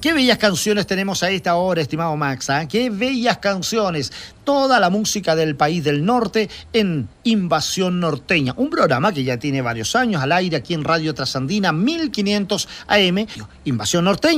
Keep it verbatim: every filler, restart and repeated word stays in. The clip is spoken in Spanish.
Qué bellas canciones tenemos a esta hora, estimado Max, ¿eh? Qué bellas canciones. Toda la música del país del norte en Invasión Norteña. Un programa que ya tiene varios años al aire aquí en Radio Trasandina mil quinientos A M. Invasión Norteña.